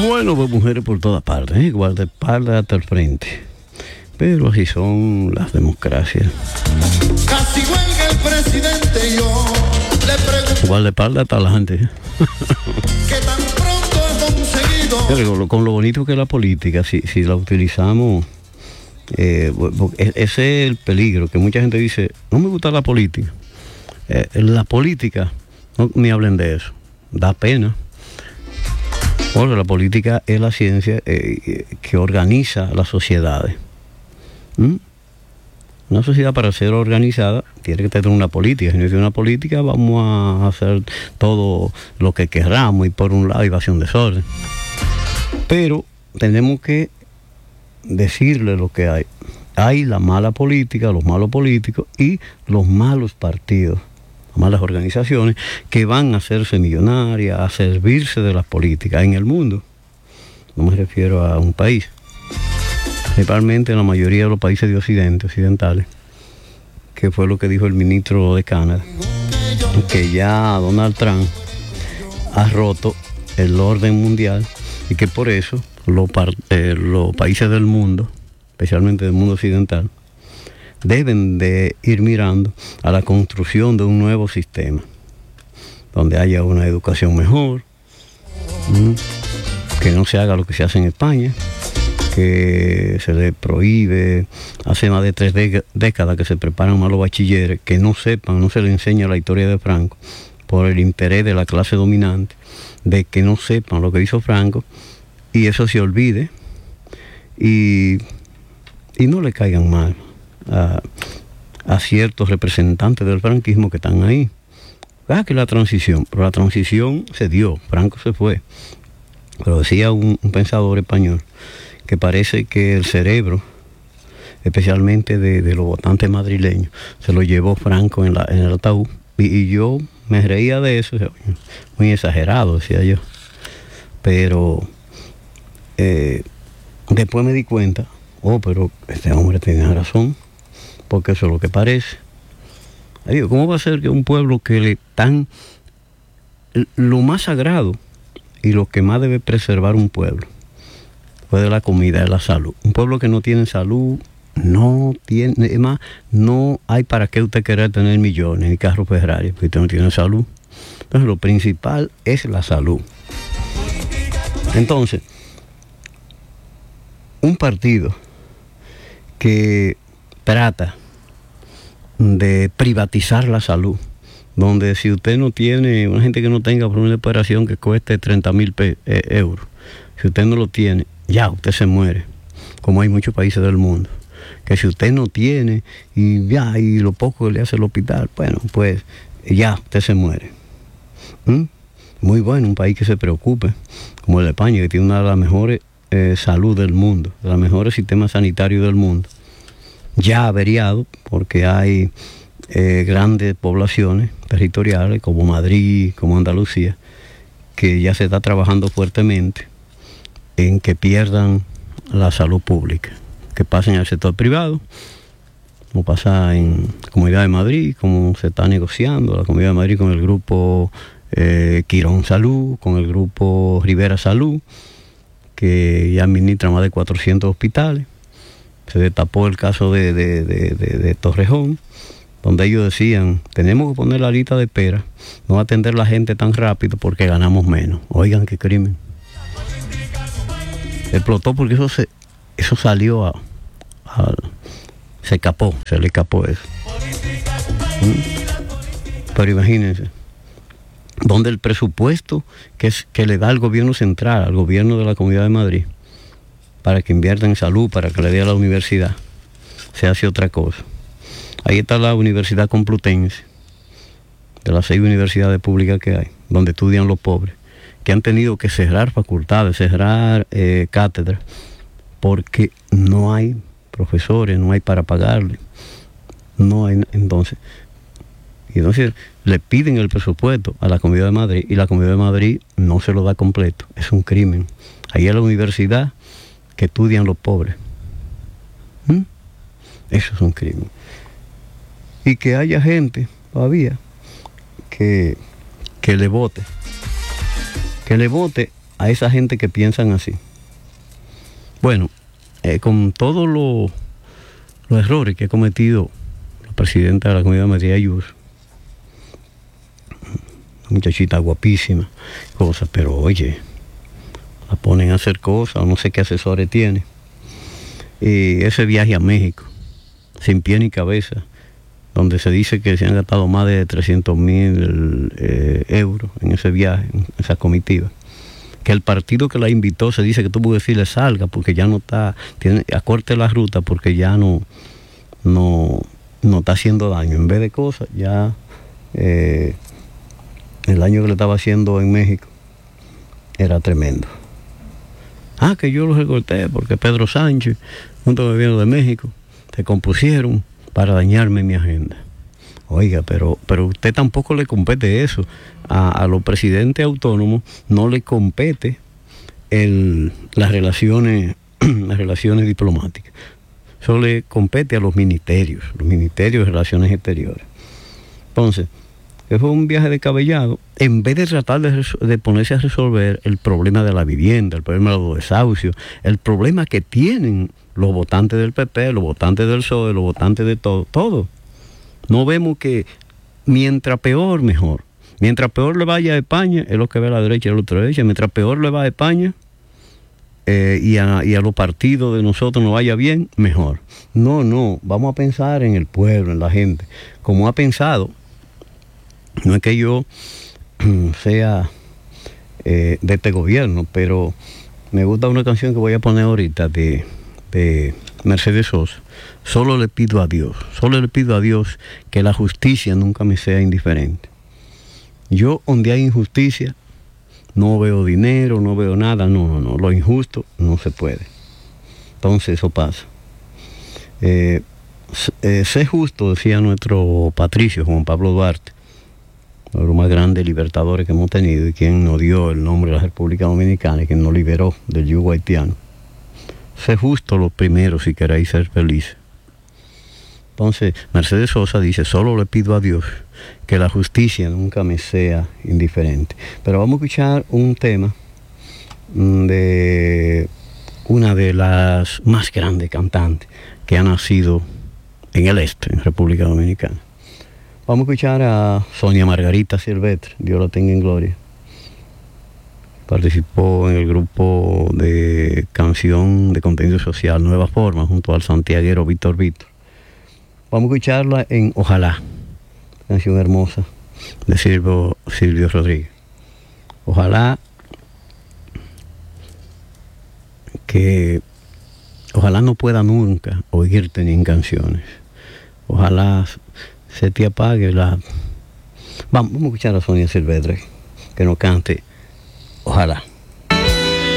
Bueno, pues mujeres por todas partes, guardaespaldas hasta el frente. Pero así son las democracias. Casi huelga el presidente y yo le pregunto. Guardaespaldas hasta adelante. Que tan pronto he conseguido. Pero con lo bonito que es la política, si la utilizamos, ese es el peligro, que mucha gente dice, no me gusta la política. La política, no me hablen de eso, da pena. Porque la política es la ciencia que organiza las sociedades. Una sociedad, para ser organizada, tiene que tener una política. Si no tiene una política, vamos a hacer todo lo que querramos, y por un lado iba a ser un desorden. Pero tenemos que decirle lo que hay. Hay la mala política, los malos políticos y los malos partidos, las malas organizaciones que van a hacerse millonarias, a servirse de las políticas en el mundo. No me refiero a un país. Principalmente en la mayoría de los países de occidentales, que fue lo que dijo el ministro de Canadá, que ya Donald Trump ha roto el orden mundial y que por eso los países del mundo, especialmente del mundo occidental, deben de ir mirando a la construcción de un nuevo sistema, donde haya una educación mejor, que no se haga lo que se hace en España, que se le prohíbe, hace más de 3 décadas que se preparan malos bachilleres, que no sepan, no se les enseña la historia de Franco, por el interés de la clase dominante, de que no sepan lo que hizo Franco, y eso se olvide, y no le caigan mal a ciertos representantes del franquismo que están ahí. Que la transición se dio, Franco se fue, pero decía un pensador español, que parece que el cerebro, especialmente de los votantes madrileños, se lo llevó Franco en el ataúd, y yo me reía de eso, muy exagerado, decía yo, pero después me di cuenta, pero este hombre tenía razón, porque eso es lo que parece. ¿Cómo va a ser que un pueblo que le dan lo más sagrado y lo que más debe preservar un pueblo, después de la comida, es la salud? Un pueblo que no tiene salud, no hay para qué usted querer tener millones ni carros Ferrari, porque usted no tiene salud. Entonces lo principal es la salud. Entonces, un partido que trata de privatizar la salud, donde si usted no tiene, una gente que no tenga por una operación que cueste 30,000 euros, si usted no lo tiene, ya usted se muere, como hay muchos países del mundo, que si usted no tiene y lo poco que le hace el hospital, bueno, pues ya usted se muere. Muy bueno un país que se preocupe, como el de España, que tiene una de las mejores salud del mundo, de los mejores sistemas sanitarios del mundo, ya averiado, porque hay grandes poblaciones territoriales como Madrid, como Andalucía, que ya se está trabajando fuertemente en que pierdan la salud pública, que pasen al sector privado, como pasa en Comunidad de Madrid, como se está negociando la Comunidad de Madrid con el grupo Quirón Salud, con el grupo Rivera Salud, que ya administra más de 400 hospitales. Se destapó el caso de Torrejón, donde ellos decían, tenemos que poner la lista de espera, no atender a la gente tan rápido porque ganamos menos. Oigan qué crimen. Explotó porque eso salió se le escapó eso. Pero imagínense, donde el presupuesto que le da el gobierno central, al gobierno de la Comunidad de Madrid, para que invierta en salud, para que le dé a la universidad, se hace otra cosa. Ahí está la Universidad Complutense, de las 6 universidades públicas que hay, donde estudian los pobres, que han tenido que cerrar facultades, cerrar cátedras, porque no hay profesores, no hay para pagarle, no hay. Entonces le piden el presupuesto a la Comunidad de Madrid, y la Comunidad de Madrid no se lo da completo. Es un crimen. Ahí es la universidad que estudian los pobres. Eso es un crimen. Y que haya gente todavía que le vote a esa gente que piensan así. Bueno, con todos los errores que ha cometido la presidenta de la Comunidad María Ayuso, muchachita guapísima, cosas, pero oye, la ponen a hacer cosas, no sé qué asesores tiene. Y ese viaje a México, sin pie ni cabeza, donde se dice que se han gastado más de 300.000 euros en ese viaje, en esa comitiva. Que el partido que la invitó se dice que tuvo que decirle salga porque ya no está, acorte la ruta porque ya no está haciendo daño. En vez de cosas, ya el daño que le estaba haciendo en México era tremendo. Que yo los recorté porque Pedro Sánchez, junto al gobierno de México, se compusieron para dañarme mi agenda. Oiga, pero usted tampoco le compete eso. A los presidentes autónomos no le compete las relaciones diplomáticas. Eso le compete a los ministerios de Relaciones Exteriores. Entonces, que fue un viaje descabellado, en vez de tratar de ponerse a resolver el problema de la vivienda, el problema de los desahucios, el problema que tienen los votantes del PP, los votantes del PSOE, los votantes de todo. No vemos que mientras peor, mejor. Mientras peor le vaya a España, es lo que ve a la derecha y a la ultraderecha, mientras peor le va a España y a los partidos de nosotros nos vaya bien, mejor. No, vamos a pensar en el pueblo, en la gente. Como ha pensado, no es que yo sea de este gobierno, pero me gusta una canción que voy a poner ahorita de Mercedes Sosa. Solo le pido a Dios que la justicia nunca me sea indiferente. Yo, donde hay injusticia, no veo dinero, no veo nada, no, lo injusto no se puede. Entonces eso pasa. Sé justo, decía nuestro patricio Juan Pablo Duarte, uno de los más grandes libertadores que hemos tenido y quien nos dio el nombre de la República Dominicana y quien nos liberó del yugo haitiano. Sé justo lo primero si queréis ser felices. Entonces, Mercedes Sosa dice, solo le pido a Dios que la justicia nunca me sea indiferente. Pero vamos a escuchar un tema de una de las más grandes cantantes que ha nacido en el este, en República Dominicana. Vamos a escuchar a Sonia Margarita Silvestre, Dios la tenga en gloria. Participó en el grupo de canción de contenido social Nueva Forma junto al santiaguero Víctor Víctor. Vamos a escucharla en Ojalá, canción hermosa de Silvio Rodríguez. Ojalá no pueda nunca oírte ni en canciones. Ojalá se te apague la... Vamos a escuchar a Sonia Silvestre que nos cante Ojalá.